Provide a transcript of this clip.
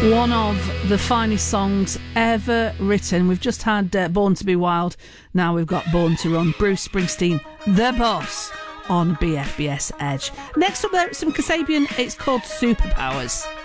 One of the finest songs ever written. We've just had Born to be Wild. Now we've got Born to Run. Bruce Springsteen, the boss, on BFBS Edge. Next up there, some Kasabian. It's called Superpowers.